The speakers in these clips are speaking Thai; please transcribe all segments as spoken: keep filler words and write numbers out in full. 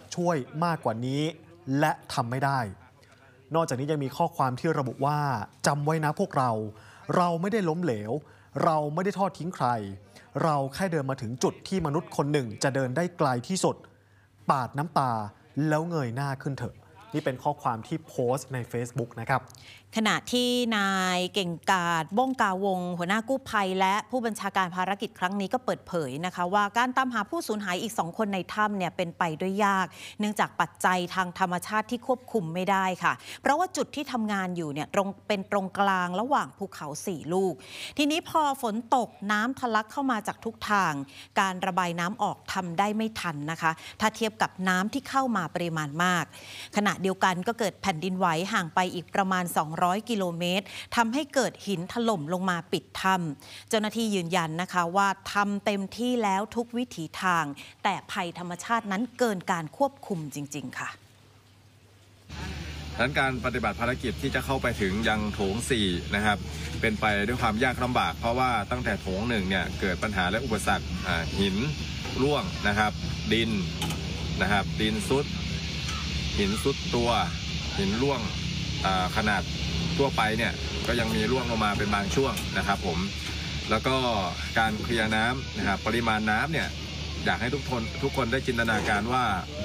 ช่วยมากกว่านี้และทำไม่ได้นอกจากนี้ยังมีข้อความที่ระบุว่าจำไว้นะพวกเราเราไม่ได้ล้มเหลวเราไม่ได้ทอดทิ้งใครเราแค่เดินมาถึงจุดที่มนุษย์คนหนึ่งจะเดินได้ไกลที่สุดปาดน้ำตาแล้วเงยหน้าขึ้นเถอะนี่เป็นข้อความที่โพสต์ใน Facebook นะครับขณะที่นายเก่งกาจบ้งกาวงหัวหน้ากู้ภัยและผู้บัญชาการภารกิจครั้งนี้ก็เปิดเผยนะคะว่าการตามหาผู้สูญหายอีกสองคนในถ้ำเนี่ยเป็นไปด้วยยากเนื่องจากปัจจัยทางธรรมชาติที่ควบคุมไม่ได้ค่ะเพราะว่าจุดที่ทำงานอยู่เนี่ยตรงเป็นตรงกลางระหว่างภูเขาสี่ลูกทีนี้พอฝนตกน้ำทะลักเข้ามาจากทุกทางการระบายน้ำออกทำได้ไม่ทันนะคะถ้าเทียบกับน้ำที่เข้ามาปริมาณมากขณะเดียวกันก็เกิดแผ่นดินไหวห่างไปอีกประมาณสองร้อยกิโลเมตรทำให้เกิดหินถล่มลงมาปิดถ้ำเจ้าหน้าที่ยืนยันนะคะว่าทำเต็มที่แล้วทุกวิถีทางแต่ภัยธรรมชาตินั้นเกินการควบคุมจริงๆค่ะดังนั้นการปฏิบัติภารกิจที่จะเข้าไปถึงยังโถงสี่นะครับเป็นไปด้วยความยากลำบากเพราะว่าตั้งแต่โถงหนึ่งเนี่ยเกิดปัญหาและอุปสรรคหินร่วงนะครับดินนะครับดินซุดหินซุดตัวหินร่วงขนาดทั่วไปเนี่ยก็ยังมีร่วงลงมาเป็นบางช่วงนะครับผมแล้วก็การเคลียร์น้ำนะครับปริมาณน้ำเนี่ยอยากให้ทุกคนทุกคนได้จินตนาการว่า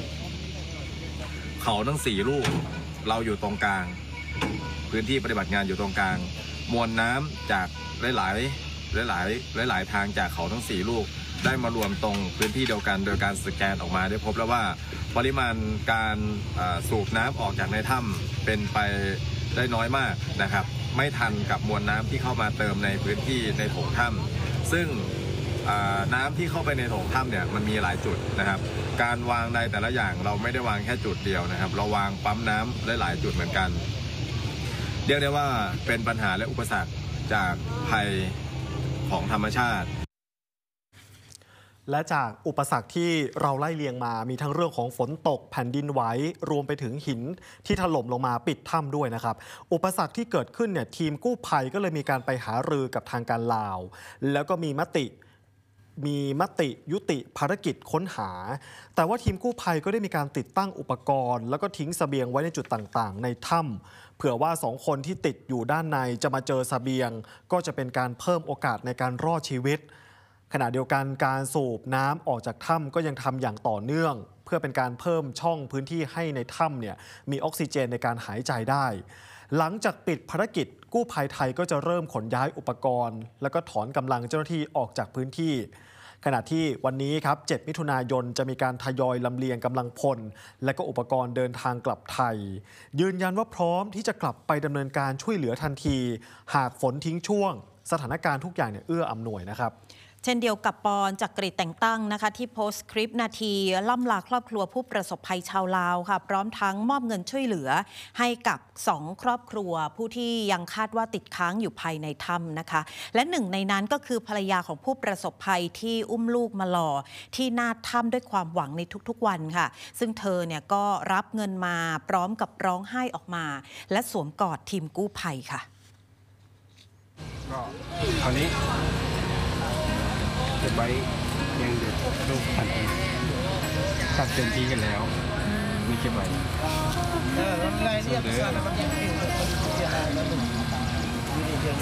เขาทั้งสี่ลูกเราอยู่ตรงกลางพื้นที่ปฏิบัติงานอยู่ตรงกลางมวลน้ำจากหลายๆหลายๆหลายๆทางจากเขาทั้งสี่ลูกได้มารวมตรงพื้นที่เดียวกันโดยการสแกนออกมาได้พบแล้วว่าปริมาณการสูบน้ำออกจากในถ้ำเป็นไปได้น้อยมากนะครับไม่ทันกับมวลน้ำที่เข้ามาเติมในพื้นที่ในโถงถ้ำซึ่งน้ำที่เข้าไปในโถงถ้ำเนี่ยมันมีหลายจุดนะครับการวางในแต่ละอย่างเราไม่ได้วางแค่จุดเดียวนะครับเราวางปั๊มน้ำได้หลายจุดเหมือนกันเรียกได้ว่าเป็นปัญหาและอุปสรรคจากภัยของธรรมชาติและจากอุปสรรคที่เราไล่เรียงมามีทั้งเรื่องของฝนตกแผ่นดินไหวรวมไปถึงหินที่ถล่มลงมาปิดถ้ำด้วยนะครับอุปสรรคที่เกิดขึ้นเนี่ยทีมกู้ภัยก็เลยมีการไปหารือกับทางการลาวแล้วก็มีมติมีมติยุติภารกิจค้นหาแต่ว่าทีมกู้ภัยก็ได้มีการติดตั้งอุปกรณ์แล้วก็ทิ้งเสบียงไว้ในจุดต่างๆในถ้ำเผื่อว่าสองคนที่ติดอยู่ด้านในจะมาเจอเสบียงก็จะเป็นการเพิ่มโอกาสในการรอดชีวิตขณะเดียวกันการสูบน้ำออกจากถ้ำก็ยังทำอย่างต่อเนื่องเพื่อเป็นการเพิ่มช่องพื้นที่ให้ในถ้ำเนี่ยมีออกซิเจนในการหายใจได้หลังจากปิดภารกิจกู้ภัยไทยก็จะเริ่มขนย้ายอุปกรณ์แล้วก็ถอนกำลังเจ้าหน้าที่ออกจากพื้นที่ขณะที่วันนี้ครับเจ็ดมิถุนายนจะมีการทยอยลำเลียงกำลังพลและก็อุปกรณ์เดินทางกลับไทยยืนยันว่าพร้อมที่จะกลับไปดำเนินการช่วยเหลือทันทีหากฝนทิ้งช่วงสถานการณ์ทุกอย่างเนี่ยเอื้ออำนวยนะครับเช่นเดียวกับปอนจักริดแต่งตั้งนะคะที่โพสต์คลิปนาทีล่ำลาครอบครัวผู้ประสบภัยชาวลาวค่ะพร้อมทั้งมอบเงินช่วยเหลือให้กับสองครอบครัวผู้ที่ยังคาดว่าติดค้างอยู่ภายในถ้ำนะคะและหนึ่งในนั้นก็คือภรรยาของผู้ประสบภัยที่อุ้มลูกมารอที่หน้าถ้ำด้วยความหวังในทุกๆวันค่ะซึ่งเธอเนี่ยก็รับเงินมาพร้อมกับร้องไห้ออกมาและสวมกอดทีมกู้ภัยค่ะก็คราวนี้เก็บไว้ยังเด็กลูกผ่านไปตัดเต็มที่กันแล้วมีเก็บไว้เออรถไล่เรียบร้อยแล้วมันยังอยู่คนเสียอะไรแล้วหนึ่งมีเดียว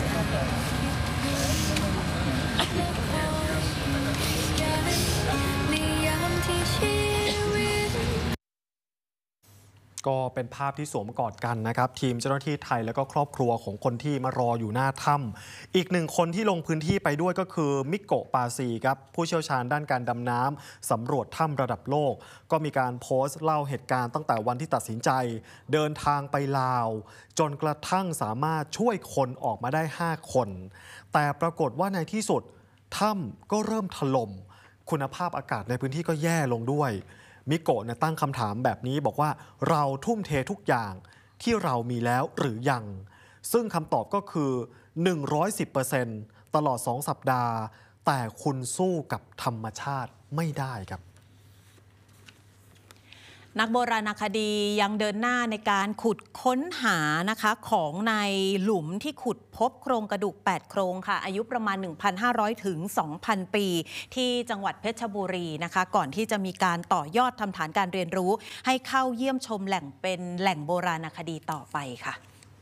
ก็เป็นภาพที่สวมกอดกันนะครับทีมเจ้าหน้าที่ไทยแล้วก็ครอบครัวของคนที่มารออยู่หน้าถ้ำอีกหนึ่งคนที่ลงพื้นที่ไปด้วยก็คือมิโกะปาซีครับผู้เชี่ยวชาญด้านการดำน้ำสำรวจถ้ำระดับโลกก็มีการโพสต์เล่าเหตุการณ์ตั้งแต่วันที่ตัดสินใจเดินทางไปลาวจนกระทั่งสามารถช่วยคนออกมาได้ห้าคนแต่ปรากฏว่าในที่สุดถ้ำก็เริ่มถล่มคุณภาพอากาศในพื้นที่ก็แย่ลงด้วยมิโกะเนี่ยตั้งคำถามแบบนี้บอกว่าเราทุ่มเททุกอย่างที่เรามีแล้วหรือยังซึ่งคำตอบก็คือ หนึ่งร้อยสิบเปอร์เซ็นต์ ตลอดสองสัปดาห์แต่คุณสู้กับธรรมชาติไม่ได้ครับนักโบราณคดียังเดินหน้าในการขุดค้นหานะคะของในหลุมที่ขุดพบโครงกระดูกแปดโครงค่ะอายุประมาณ หนึ่งพันห้าร้อย ถึง สองพัน ปีที่จังหวัดเพชรบุรีนะคะก่อนที่จะมีการต่อยอดทำฐานการเรียนรู้ให้เข้าเยี่ยมชมแหล่งเป็นแหล่งโบราณคดีต่อไปค่ะ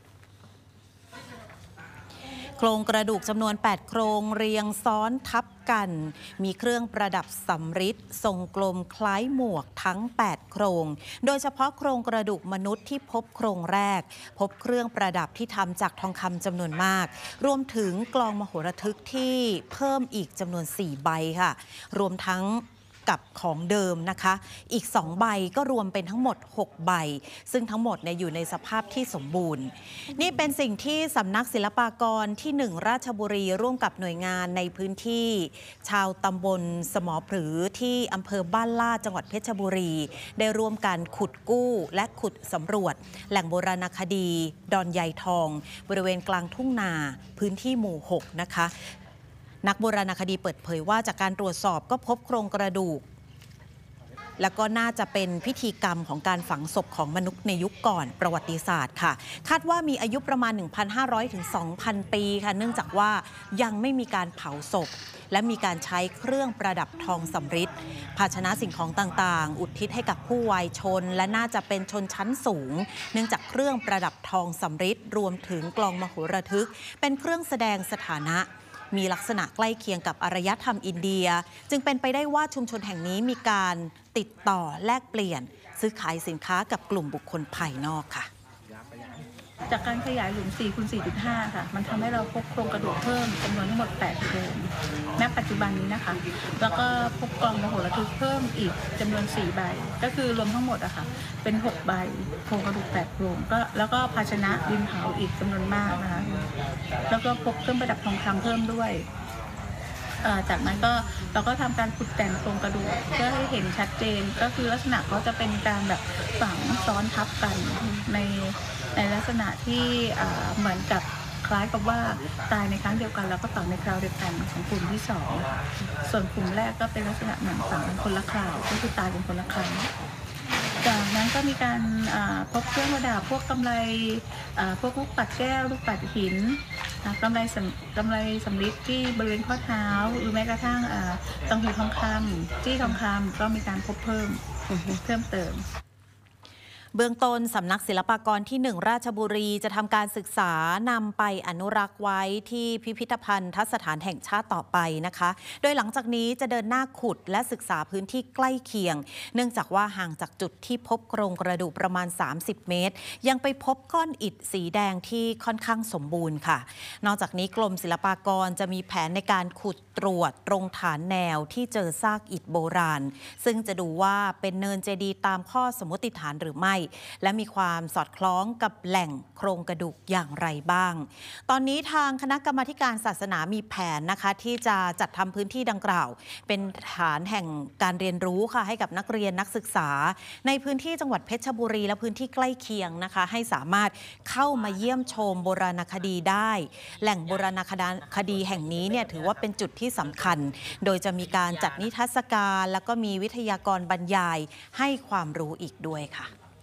โครงกระดูกจำนวนแปดโครงเรียงซ้อนทับกันมีเครื่องประดับสำริดทรงกลมคล้ายหมวกทั้งแปดโครงโดยเฉพาะโครงกระดูกมนุษย์ที่พบโครงแรกพบเครื่องประดับที่ทำจากทองคำจำนวนมากรวมถึงกลองมโหระทึกที่เพิ่มอีกจำนวนสี่ใบค่ะรวมทั้งกับของเดิมนะคะอีกสองใบก็รวมเป็นทั้งหมดหกใบซึ่งทั้งหมดเนี่ยอยู่ในสภาพที่สมบูรณ์นี่เป็นสิ่งที่สำนักศิลปากรที่หนึ่งราชบุรีร่วมกับหน่วยงานในพื้นที่ชาวตำบลสมอผลือที่อำเภอบ้านลาดจังหวัดเพชรบุรีได้ร่วมกันขุดกู้และขุดสำรวจแหล่งโบราณคดีดอนใยทองบริเวณกลางทุ่งนาพื้นที่หมู่หกนะคะนักโบราณคดีเปิดเผยว่าจากการตรวจสอบก็พบโครงกระดูกแล้วก็น่าจะเป็นพิธีกรรมของการฝังศพของมนุษย์ในยุคก่อนประวัติศาสตร์ค่ะคาดว่ามีอายุประมาณ หนึ่งพันห้าร้อย ถึง สองพัน ปีค่ะเนื่องจากว่ายังไม่มีการเผาศพและมีการใช้เครื่องประดับทองสำริดภาชนะสิ่งของต่างๆอุทิศให้กับผู้วายชนและน่าจะเป็นชนชั้นสูงเนื่องจากเครื่องประดับทองสำริดรวมถึงกลองมโหระทึกเป็นเครื่องแสดงสถานะมีลักษณะใกล้เคียงกับอารยธรรมอินเดียจึงเป็นไปได้ว่าชุมชนแห่งนี้มีการติดต่อแลกเปลี่ยนซื้อขายสินค้ากับกลุ่มบุคคลภายนอกค่ะจากการขยายหลุม สี่คูณสี่จุดห้า ค่ะมันทำให้เราพบโครงกระดูกเพิ่มจำนวนทั้งหมดแปดโครงณปัจจุบันนี้นะคะแล้วก็พบกลองมโหระทึกเพิ่มอีกจำนวนสี่ใบก็คือรวมทั้งหมดอะค่ะเป็นหกใบโครงกระดูกแปดโครงก็แล้วก็ภาชนะดินเผาอีกจำนวนมากนะคะแล้วก็พบเครื่องประดับทองคำเพิ่มด้วยจากนั้นก็เราก็ทำการขุดแต่งโครงกระดูกเพื่อให้เห็นชัดเจนก็คือลักษณะเขาจะเป็นการแบบฝังซ้อนทับกันในในลักษณะที่เหมือนกับคล้ายกับว่าตายในครั้งเดียวกันแล้วก็ฝังในคราวเดียวกันของกลุ่มที่สองส่วนกลุ่มแรกก็เป็นลักษณะเหมือนฝังเป็นคนละคราวก็คือตายเป็นคนละครั้งจากนั้นก็มีการพบเครื่องประดับพวกกำไรพวกลูกปัดแก้วลูกปัดหินกำไรกำไรสำริดที่บริเวณข้อเท้าหรือแม้กระทั่งตังหูทองคำจี้ทองคำก็มีการพบเพิ่มเพิ่มเติมเบื้องต้นสำนักศิลปากรที่หนึ่งราชบุรีจะทำการศึกษานำไปอนุรักษ์ไว้ที่พิพิธภัณฑ์สถานแห่งชาติต่อไปนะคะโดยหลังจากนี้จะเดินหน้าขุดและศึกษาพื้นที่ใกล้เคียงเนื่องจากว่าห่างจากจุดที่พบโครงกระดูกประมาณสามสิบเมตรยังไปพบก้อนอิฐสีแดงที่ค่อนข้างสมบูรณ์ค่ะนอกจากนี้กรมศิลปากรจะมีแผนในการขุดตรวจตรงฐานแนวที่เจอซากอิฐโบราณซึ่งจะดูว่าเป็นเนินเจดีย์ตามข้อสมมติฐานหรือไม่และมีความสอดคล้องกับแหล่งโครงกระดูกอย่างไรบ้างตอนนี้ทางคณะกรรมาการศาสนามีแผนนะคะที่จะจัดทำพื้นที่ดังกล่าวเป็นฐานแห่งการเรียนรู้ค่ะให้กับนักเรียนนักศึกษาในพื้นที่จังหวัดเพชรบุรีและพื้นที่ใกล้เคียงนะคะให้สามารถเข้ามาเยี่ยมชมโบราณคดีได้แหล่งโบราณคดีแห่งนี้เนี่ยถือว่าเป็นจุดที่สำคัญโดยจะมีการจัดนิทรรศการแล้วก็มีวิทยากรบรรยายให้ความรู้อีกด้วยค่ะ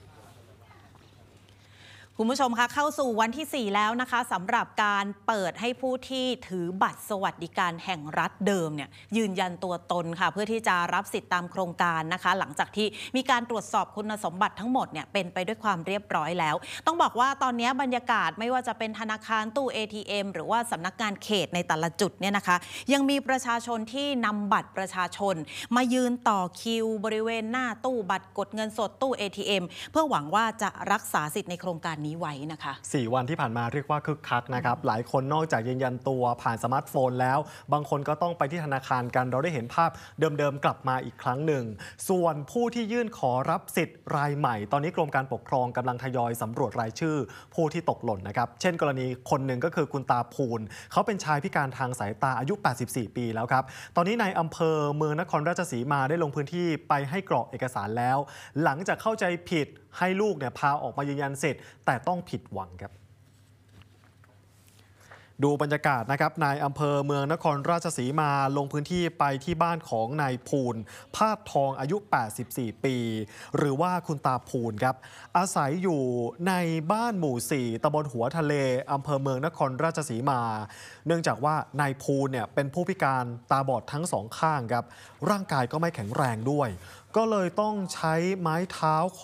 คุณผู้ชมคะเข้าสู่วันที่สี่แล้วนะคะสำหรับการเปิดให้ผู้ที่ถือบัตรสวัสดิการแห่งรัฐเดิมเนี่ยยืนยันตัวตนค่ะเพื่อที่จะรับสิทธิ์ตามโครงการนะคะหลังจากที่มีการตรวจสอบคุณสมบัติทั้งหมดเนี่ยเป็นไปด้วยความเรียบร้อยแล้วต้องบอกว่าตอนนี้บรรยากาศไม่ว่าจะเป็นธนาคารตู้ เอ ที เอ็ม หรือว่าสำนักงานเขตในแต่ละจุดเนี่ยนะคะยังมีประชาชนที่นำบัตรประชาชนมายืนต่อคิวบริเวณหน้าตู้บัตรกดเงินสดตู้ เอ ที เอ็ม เพื่อหวังว่าจะรักษาสิทธิ์ในโครงการนี้ไว้นะคะสี่วันที่ผ่านมาเรียกว่าคึกคักนะครับหลายคนนอกจากยืนยันตัวผ่านสมาร์ทโฟนแล้วบางคนก็ต้องไปที่ธนาคารกันเราได้เห็นภาพเดิมๆกลับมาอีกครั้งหนึ่งส่วนผู้ที่ยื่นขอรับสิทธิ์รายใหม่ตอนนี้กรมการปกครองกำลังทยอยสำรวจรายชื่อผู้ที่ตกหล่นนะครับเช่นกรณีคนหนึ่งก็คือคุณตาภูลเขาเป็นชายพิการทางสายตาอายุแปดสิบสี่ปีแล้วครับตอนนี้ในอำเภอเมืองนครราชสีมาได้ลงพื้นที่ไปให้กรอกเอกสารแล้วหลังจากเข้าใจผิดให้ลูกเนี่ยพาออกมายืนยันสิทธิ์แต่ต้องผิดหวังครับดูบรรยากาศนะครับนายอำเภอเมืองนครราชสีมาลงพื้นที่ไปที่บ้านของนายภูลพาดทองอายุแปดสิบสี่ปีหรือว่าคุณตาภูลครับอาศัยอยู่ในบ้านหมู่สี่ตำบลหัวทะเลอำเภอเมืองนครราชสีมาเนื่องจากว่านายภูลเนี่ยเป็นผู้พิการตาบอดทั้งสองข้างครับร่างกายก็ไม่แข็งแรงด้วยก็เลยต้องใช้ไม้เท้า